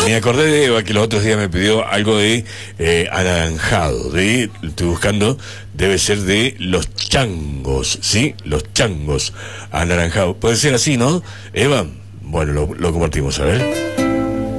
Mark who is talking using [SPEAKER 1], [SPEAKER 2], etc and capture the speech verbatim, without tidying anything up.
[SPEAKER 1] Me acordé de Eva, que los otros días me pidió algo de eh, anaranjado. De, estoy buscando, debe ser de los changos, ¿sí? Los changos anaranjados. Puede ser así, ¿no, Eva? Bueno, lo, lo compartimos, a ver.